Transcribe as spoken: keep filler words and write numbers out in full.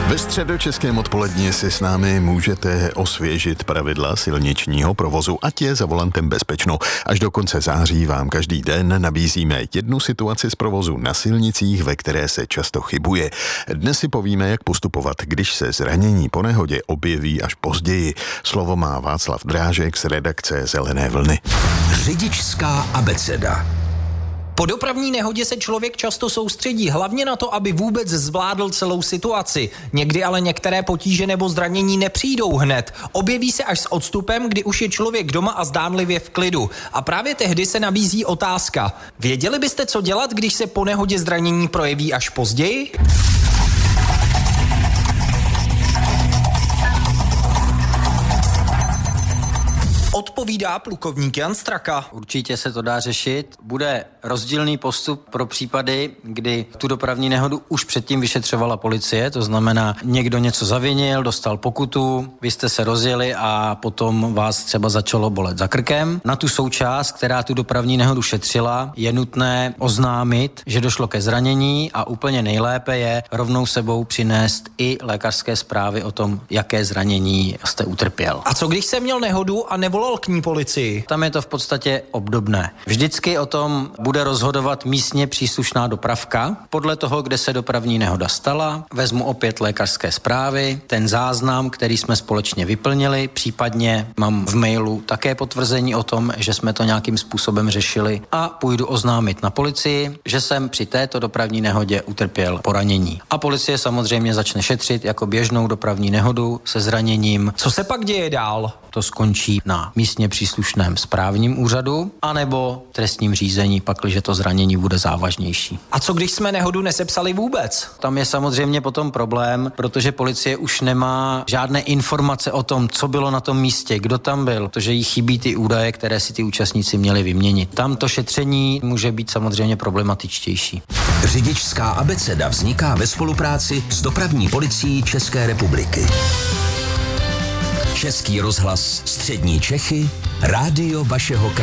Ve středočeském odpoledni si s námi můžete osvěžit pravidla silničního provozu, ať je za volantem bezpečno. Až do konce září vám každý den nabízíme jednu situaci z provozu na silnicích, ve které se často chybuje. Dnes si povíme, jak postupovat, když se zranění po nehodě objeví až později. Slovo má Václav Drážek z redakce Zelené vlny. Řidičská abeceda. Po dopravní nehodě se člověk často soustředí hlavně na to, aby vůbec zvládl celou situaci. Někdy ale některé potíže nebo zranění nepřijdou hned. Objeví se až s odstupem, kdy už je člověk doma a zdánlivě v klidu. A právě tehdy se nabízí otázka. Věděli byste, co dělat, když se po nehodě zranění projeví až později? Odpovídá plukovník Jan Straka. Určitě se to dá řešit. Bude rozdílný postup pro případy, kdy tu dopravní nehodu už předtím vyšetřovala policie, to znamená, někdo něco zavinil, dostal pokutu, vy jste se rozjeli a potom vás třeba začalo bolet za krkem. Na tu součást, která tu dopravní nehodu šetřila, je nutné oznámit, že došlo ke zranění a úplně nejlépe je rovnou sebou přinést i lékařské zprávy o tom, jaké zranění jste utrpěl. A co když jsem měl nehodu a nevolal k ní policii? Tam je to v podstatě obdobné. Vždycky o tom bude rozhodovat místně příslušná dopravka. Podle toho, kde se dopravní nehoda stala, vezmu opět lékařské zprávy, ten záznam, který jsme společně vyplnili, případně mám v mailu také potvrzení o tom, že jsme to nějakým způsobem řešili a půjdu oznámit na policii, že jsem při této dopravní nehodě utrpěl poranění. A policie samozřejmě začne šetřit jako běžnou dopravní nehodu se zraněním. Co se pak děje dál? To skončí na místně příslušném správním úřadu anebo trestním řízení, pakliže to zranění bude závažnější. A co když jsme nehodu nesepsali vůbec? Tam je samozřejmě potom problém, protože policie už nemá žádné informace o tom, co bylo na tom místě, kdo tam byl, protože jí chybí ty údaje, které si ty účastníci měli vyměnit. Tam to šetření může být samozřejmě problematičtější. Řidičská abeceda vzniká ve spolupráci s dopravní policií České republiky. Český rozhlas Střední Čechy, rádio vašeho kraje.